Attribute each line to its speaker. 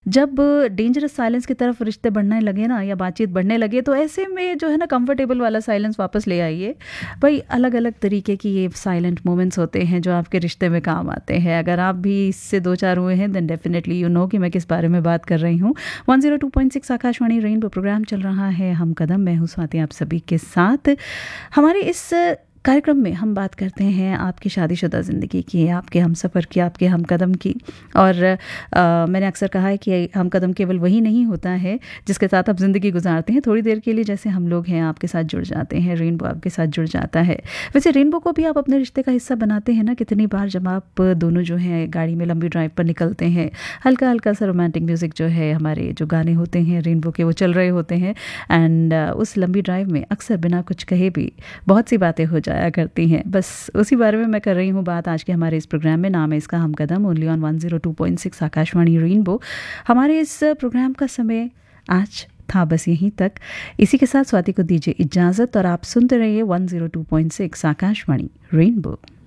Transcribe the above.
Speaker 1: जब dangerous silence की तरफ रिश्ते बढ़ने लगे ना या बातचीत बढ़ने लगे, तो ऐसे में जो है ना कंफर्टेबल वाला साइलेंस वापस ले आइए। भाई अलग अलग तरीके की ये साइलेंट मोमेंट्स होते हैं जो आपके रिश्ते में काम आते हैं। अगर आप भी इससे दो चार हुए हैं देन डेफिनेटली यू नो कि मैं किस बारे में बात कर रही हूँ। 102.6 आकाशवाणी रेनबो प्रोग्राम चल रहा है हम कदम, मैं हूँ स्वाति आप सभी के साथ। हमारे इस कार्यक्रम में हम बात करते हैं आपकी शादीशुदा ज़िंदगी की, आपके हमसफ़र की, आपके हम कदम की। और मैंने अक्सर कहा है कि हम कदम केवल वही नहीं होता है जिसके साथ आप ज़िंदगी गुजारते हैं थोड़ी देर के लिए, जैसे हम लोग हैं आपके साथ जुड़ जाते हैं, रेनबो आपके साथ जुड़ जाता है। वैसे रेनबो को भी आप अपने रिश्ते का हिस्सा बनाते हैं ना। कितनी बार जब आप दोनों जो हैं गाड़ी में लंबी ड्राइव पर निकलते हैं, हल्का हल्का सा रोमांटिक म्यूज़िक जो है, हमारे जो गाने होते हैं रेनबो के वो चल रहे होते हैं, एंड उस लंबी ड्राइव में अक्सर बिना कुछ कहे भी बहुत सी बातें हो जाया करती हैं। बस उसी बारे में मैं कर रही हूँ बात आज के हमारे इस प्रोग्राम में। नाम है इसका हम कदम, ओनली ऑन 102.6 आकाशवाणी रेनबो। हमारे इस प्रोग्राम का समय आज था बस यहीं तक। इसी के साथ स्वाति को दीजिए इजाज़त और आप सुनते रहिए 102.6 आकाशवाणी रेनबो।